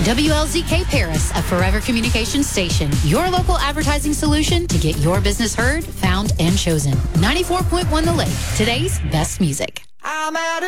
WLZK Paris, a Forever Communications station. Your local advertising solution to get your business heard, found, and chosen. 94.1 The Lake. Today's best music. I'm at